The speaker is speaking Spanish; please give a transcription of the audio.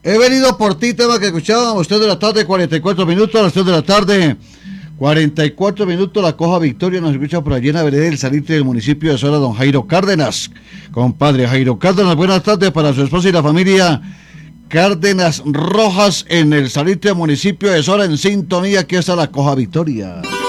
He venido por ti, tema que escuchaban usted de la tarde, 44 minutos, a las 3 de la tarde, 44 minutos, la Coja Victoria nos escucha por allí en la vereda del Salitre del municipio de Sora, don Jairo Cárdenas. Compadre Jairo Cárdenas, buenas tardes para su esposa y la familia Cárdenas Rojas en el Salitre, municipio de Sora, en sintonía, aquí está la Coja Victoria.